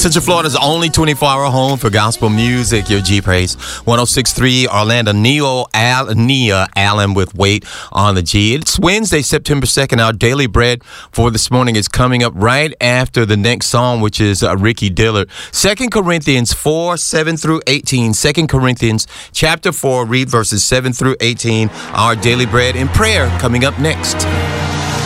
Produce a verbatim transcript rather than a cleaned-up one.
Central Florida's only twenty-four hour home for gospel music. Your G Praise one oh six point three Orlando. Neo Al Nia Allen with Wait on the G. It's Wednesday, September second. Our daily bread for this morning is coming up right after the next song, which is uh, Ricky Dillard. Second Corinthians four, seven through eighteen. Second Corinthians chapter four, read verses seven through eighteen. Our daily bread in prayer coming up next.